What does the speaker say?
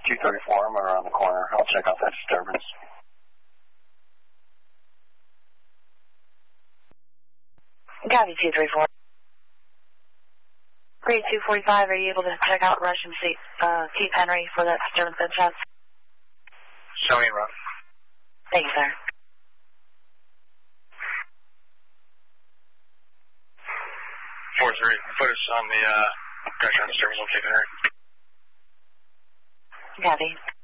234, I'm around the corner. I'll check out that disturbance. Copy 234. Grade 245, are you able to check out Rush and Keith Henry for that disturbance in chest? Showing rough. Thank you, sir. Put us on the disturbance on Keith Henry. Copy.